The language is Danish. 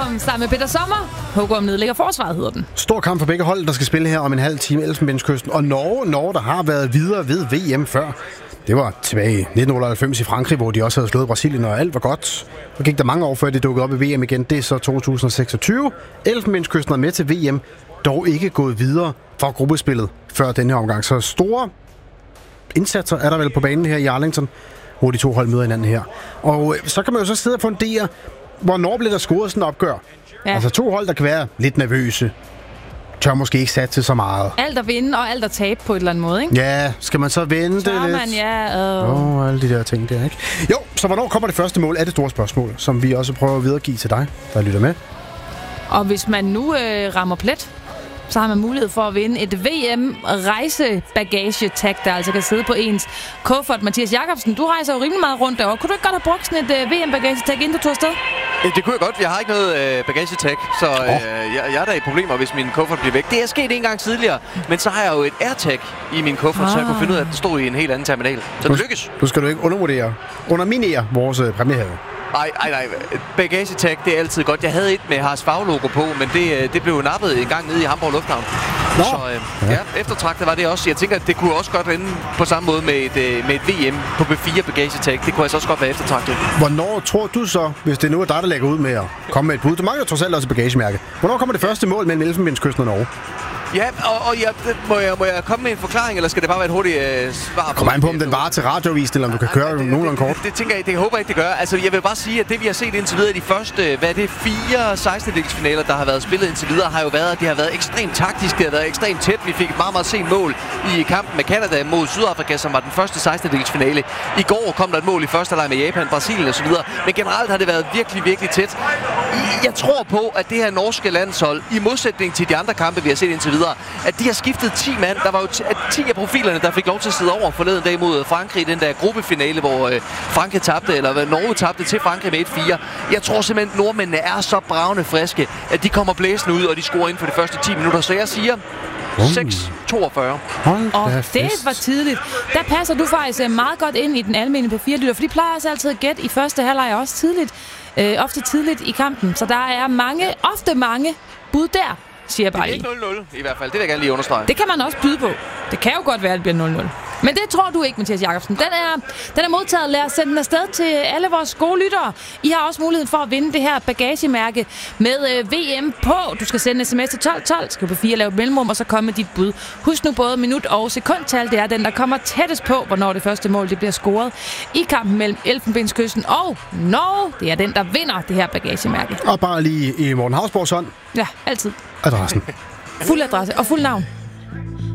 Hugum sammen med Peter Sommer. Hugum nedlægger forsvaret, hedder den. Stor kamp for begge hold, der skal spille her om en halv time. Elfenbenskysten og Norge, der har været videre ved VM før. Det var tilbage i 1998 i Frankrig, hvor de også havde slået Brasilien, og alt var godt. Så gik der mange år før, det dukkede op i VM igen. Det er så 2026. Elfenbenskysten er med til VM, dog ikke gået videre fra gruppespillet før denne omgang. Så store indsatser er der vel på banen her i Arlington, hvor de to hold møder hinanden her. Og så kan man jo så sidde og fundere, hvornår bliver der scoret sådan et opgør. Ja. Altså to hold, der kan være lidt nervøse, tør måske ikke satse så meget. Alt at vinde og alt at tabe på et eller andet måde, ikke? Ja, skal man så vente tør lidt? Man, ja. Alle de der ting der, ikke? Jo, så hvornår kommer det første mål? Er det store spørgsmål, som vi også prøver at videregive til dig, der lytter med. Og hvis man nu rammer plet, så har man mulighed for at vinde et VM-rejsebagage-tag, der altså kan sidde på ens kuffert. Mathias Jakobsen, du rejser jo rimelig meget rundt derovre. Kunne du ikke godt have brugt sådan et VM-bagage-tag, inden du tog afsted? Det kunne jeg godt. Jeg har ikke noget bagage-tag, så jeg er da i problemer, hvis min kuffert bliver væk. Det er sket en gang tidligere, men så har jeg jo et AirTag i min kuffert, så jeg kunne finde ud af, at den stod i en helt anden terminal. Så det lykkes. Du skal ikke underminere vores præmiehave. Nej. Bagagetag, det er altid godt. Jeg havde et med Haas Fag-logo på, men det blev nappet en gang nede i Hamburg Lufthavn. Så eftertragtet var det også. Jeg tænker, at det kunne også godt ende på samme måde med et VM på B4 bagagetag. Det kunne altså også godt være eftertragtet. Hvornår tror du så, hvis det nu er dig, der lægger ud med at komme med et bud? Du mangler trods alt også et bagagemærke. Hvornår kommer det første mål mellem Elfenbenskysten og Norge? Ja, må jeg komme med en forklaring, eller skal det bare være et hurtigt svar? Kom an på, om den varer til radiovis, eller om du kan køre nogenlunde kort. Det tænker jeg, det håber jeg ikke, det gør. Altså, jeg vil bare sige, at det vi har set indtil videre i de første, 4 16-delsfinaler, der har været spillet indtil videre, har jo været, at det har været ekstremt taktisk, det har været ekstremt tæt. Vi fik et meget, meget sent mål i kampen med Canada mod Sydafrika, som var den første 16-delsfinale. I går kom der et mål i første leg med Japan, Brasilien osv. Men generelt har det været virkelig, virkelig tæt. Jeg tror på, at det her norske landshold, i modsætning til de andre kampe, vi har set indtil videre, at de har skiftet 10 mand. Der var jo 10 af profilerne, der fik lov til at sidde over forleden dag mod Frankrig i den der gruppefinale, hvor Frankrig tabte, eller Norge tabte til Frankrig med 1-4. Jeg tror simpelthen, at nordmændene er så bravende friske, at de kommer blæsende ud, og de scorer inden for de første 10 minutter. Så jeg siger 6-42. Og det var tidligt. Der passer du faktisk meget godt ind i den almene på 4-lytter, for de plejer altså altid at gætte i første halvleg også tidligt. Ofte tidligt i kampen. Så der er ofte mange bud der, siger jeg bare. Det er ikke 0-0 i hvert fald. Det vil jeg gerne lige understrege. Det kan man også byde på. Det kan jo godt være, at det bliver 0-0. Men det tror du ikke, Mathias Jakobsen. Den er modtaget. Lad os sende den afsted til alle vores gode lyttere. I har også muligheden for at vinde det her bagagemærke med VM på. Du skal sende sms til 1212, skriv på 4, lave et mellemrum, og så komme med dit bud. Husk nu både minut og sekundtal. Det er den, der kommer tættest på, hvornår det første mål det bliver scoret i kampen mellem Elfenbenskysten og Norge. Det er den, der vinder det her bagagemærke. Og bare lige i Morten Hausborgs hånd. Ja, altid. Adressen. Fuld adresse og fuld navn.